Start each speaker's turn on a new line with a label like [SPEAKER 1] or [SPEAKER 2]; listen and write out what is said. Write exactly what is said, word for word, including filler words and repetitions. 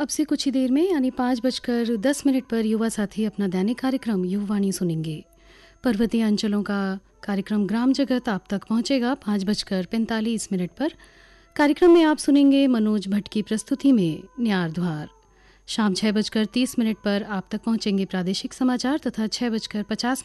[SPEAKER 1] अब से कुछ ही देर में यानी पाँच बजकर दस मिनट पर युवा साथी अपना दैनिक कार्यक्रम युवावाणी सुनेंगे। पर्वतीय अंचलों का कार्यक्रम ग्राम जगत आप तक पहुंचेगा पाँच बजकर पैंतालीस मिनट पर। कार्यक्रम में आप सुनेंगे मनोज भट्ट की प्रस्तुति में न्यारद्वार। शाम छः बजकर तीस मिनट पर आप तक पहुंचेंगे प्रादेशिक समाचार तथा छः बजकर पचास